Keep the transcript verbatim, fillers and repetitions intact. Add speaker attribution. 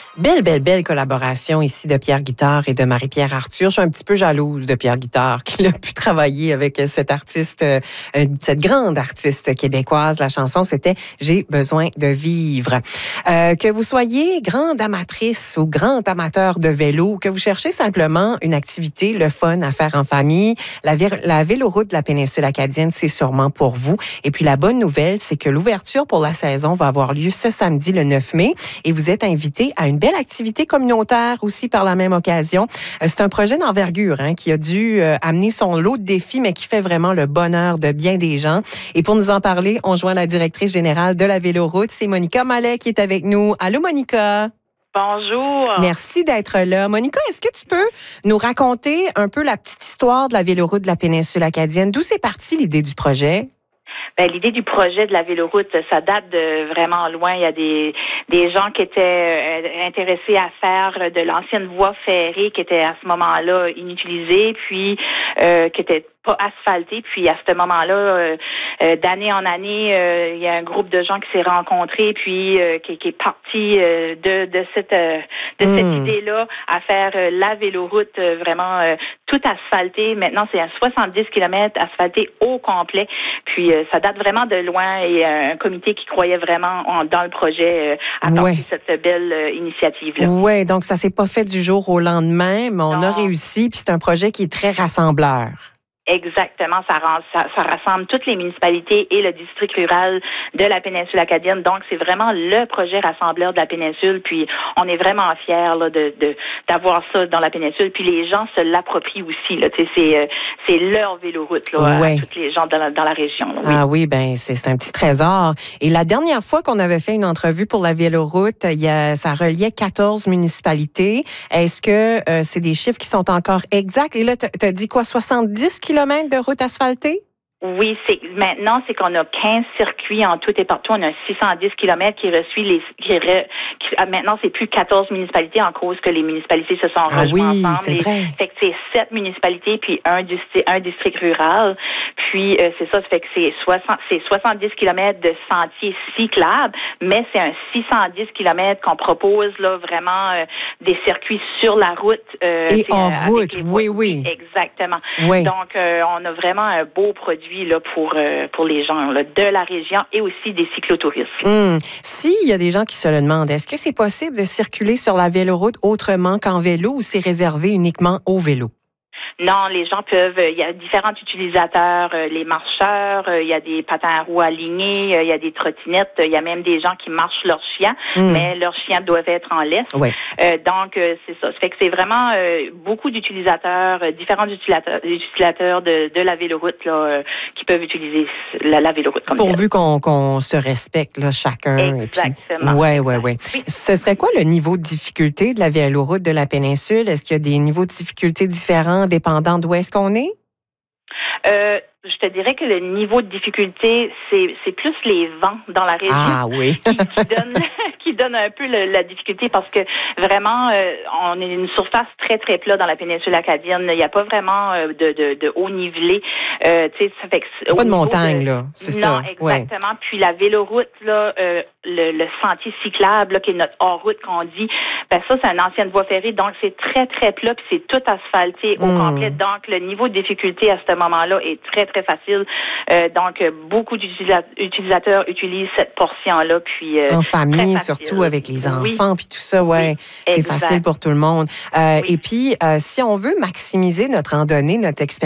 Speaker 1: Belle, belle, belle collaboration ici de Pierre Guitard et de Marie-Pierre Arthur. Je suis un petit peu jalouse de Pierre Guitard qui a pu travailler avec cet artiste, euh, cette grande artiste québécoise. La chanson, c'était « J'ai besoin de vivre ». Euh, que vous soyez grande amatrice ou grand amateur de vélo, que vous cherchez simplement une activité, le fun à faire en famille, la, la véloroute de la péninsule acadienne, c'est sûrement pour vous. Et puis la bonne nouvelle, c'est que l'ouverture pour la saison va avoir lieu ce samedi, le neuf mai, et vous êtes invité à une belle activité communautaire aussi par la même occasion. Euh, c'est un projet d'envergure hein, qui a dû euh, amener son lot de défis, mais qui fait vraiment le bonheur de bien des gens. Et pour nous en parler, on joint la directrice générale de la Véloroute, c'est Monica Mallet qui est avec nous. Allô, Monica?
Speaker 2: Bonjour.
Speaker 1: Merci d'être là. Monica, est-ce que tu peux nous raconter un peu la petite histoire de la Véloroute de la péninsule acadienne? D'où c'est parti l'idée du projet?
Speaker 2: Ben, l'idée du projet de la véloroute, ça date de vraiment loin. Il y a des des gens qui étaient euh, intéressés à faire de l'ancienne voie ferrée qui était à ce moment-là inutilisée, puis euh, qui était pas asphaltée. Puis à ce moment-là, euh, euh, d'année en année, euh, il y a un groupe de gens qui s'est rencontré, puis euh, qui, qui est parti euh, de de cette euh, de mmh. cette idée-là à faire euh, la véloroute euh, vraiment euh, tout asphaltée. Maintenant, c'est à soixante-dix kilomètres asphalté au complet. Puis euh, ça date vraiment de loin et euh, un comité qui croyait vraiment en, dans le projet euh, a parti ouais. cette belle euh, initiative-là.
Speaker 1: Oui, donc ça s'est pas fait du jour au lendemain, mais on non. a réussi. Puis c'est un projet qui est très rassembleur.
Speaker 2: Exactement, ça, ça, ça rassemble toutes les municipalités et le district rural de la péninsule acadienne. Donc, c'est vraiment le projet rassembleur de la péninsule. Puis, on est vraiment fiers là, de, de d'avoir ça dans la péninsule. Puis, les gens se l'approprient aussi. Là, tu sais, c'est euh, c'est leur véloroute là, ouais. à tous les gens dans la, dans la région. Là, oui.
Speaker 1: Ah oui, ben c'est c'est un petit trésor. Et la dernière fois qu'on avait fait une entrevue pour la véloroute, il y a, ça reliait quatorze municipalités. Est-ce que euh, c'est des chiffres qui sont encore exacts? Et là, tu as dit quoi, soixante-dix kilomètres de route asphaltée?
Speaker 2: Oui, c'est maintenant c'est qu'on a quinze circuits en tout et partout. On a six cent dix kilomètres qui reçuit les qui, re, qui maintenant c'est plus quatorze municipalités en cause que les municipalités se sont
Speaker 1: ah
Speaker 2: rejointes
Speaker 1: oui,
Speaker 2: ensemble.
Speaker 1: C'est
Speaker 2: les,
Speaker 1: vrai.
Speaker 2: Fait que c'est sept municipalités puis un district un district rural. Puis euh, c'est ça, ça fait que c'est soixante c'est soixante-dix kilomètres de sentiers cyclables, mais c'est un six cent dix kilomètres qu'on propose là vraiment euh, des circuits sur la route
Speaker 1: euh, et en
Speaker 2: euh,
Speaker 1: route. Oui, oui.
Speaker 2: Exactement.
Speaker 1: Oui.
Speaker 2: Donc euh, on a vraiment un beau produit là, pour, euh, pour les gens là, de la région et aussi des cyclotouristes.
Speaker 1: Mmh. S'il y a des gens qui se le demandent, est-ce que c'est possible de circuler sur la véloroute autrement qu'en vélo ou c'est réservé uniquement au vélo?
Speaker 2: Non, les gens peuvent, il y a différents utilisateurs, les marcheurs, il y a des patins à roues alignés, il y a des trottinettes, il y a même des gens qui marchent leurs chiens, mmh. mais leurs chiens doivent être en laisse.
Speaker 1: Ouais.
Speaker 2: Euh, donc, c'est ça. Ça fait que c'est vraiment euh, beaucoup d'utilisateurs, euh, différents utilisateurs, utilisateurs de, de la véloroute là, euh, qui peuvent utiliser la, la véloroute comme ça.
Speaker 1: Pourvu qu'on, qu'on se respecte là, chacun.
Speaker 2: Exactement.
Speaker 1: Oui, oui, oui. Ce serait quoi le niveau de difficulté de la véloroute de la péninsule? Est-ce qu'il y a des niveaux de difficulté différents dépendant d'où est-ce qu'on est?
Speaker 2: Euh, je te dirais que le niveau de difficulté, c'est, c'est plus les vents dans la région
Speaker 1: ah, oui.
Speaker 2: qui, qui donnent qui donne un peu le, la difficulté parce que vraiment, euh, on est une surface très, très plate dans la péninsule acadienne. Il n'y a pas vraiment euh, de, de, de haut nivelé. Euh, tu sais, ça fait que,
Speaker 1: pas de montagne, de, là, c'est
Speaker 2: non,
Speaker 1: ça.
Speaker 2: Non, exactement. Ouais. Puis la véloroute, là, euh, le, le sentier cyclable, là, qui est notre hors-route qu'on dit, ben ça, c'est une ancienne voie ferrée, donc c'est très, très plat, puis c'est tout asphalté au mmh. complet. Donc, le niveau de difficulté à ce moment-là est très, très facile. Euh, donc, beaucoup d'utilisateurs utilisent cette portion-là, puis... Euh,
Speaker 1: en famille, surtout avec les enfants, oui. puis tout ça, ouais, oui, c'est exact. Facile pour tout le monde. Euh, oui. Et puis, euh, si on veut maximiser notre randonnée, notre expérience,